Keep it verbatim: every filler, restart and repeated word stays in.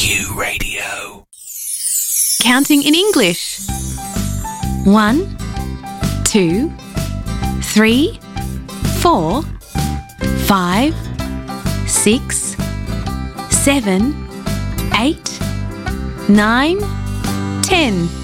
You Radio. Counting in English. One, two, three, four, five, six, seven, eight, nine, ten.